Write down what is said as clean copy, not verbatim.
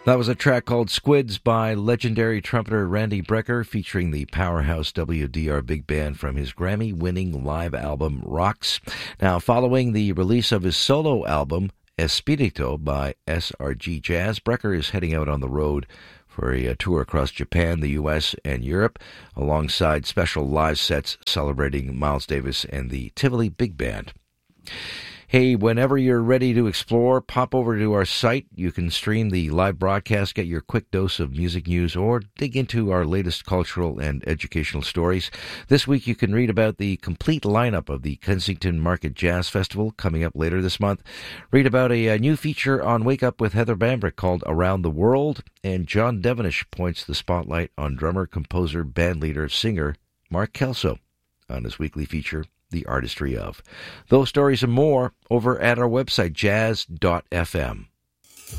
That was a track called Squids by legendary trumpeter Randy Brecker, featuring the powerhouse WDR Big Band from his Grammy-winning live album Rocks. Now, following the release of his solo album Espirito by SRG Jazz, Brecker is heading out on the road for a tour across Japan, the U.S., and Europe, alongside special live sets celebrating Miles Davis and the Tivoli Big Band. Hey, whenever you're ready to explore, pop over to our site. You can stream the live broadcast, get your quick dose of music news, or dig into our latest cultural and educational stories. This week you can read about the complete lineup of the Kensington Market Jazz Festival coming up later this month. Read about a new feature on Wake Up with Heather Bambrick called Around the World, and John Devenish points the spotlight on drummer, composer, bandleader, singer Mark Kelso on his weekly feature, The Artistry of. Those stories and more over at our website, jazz.fm.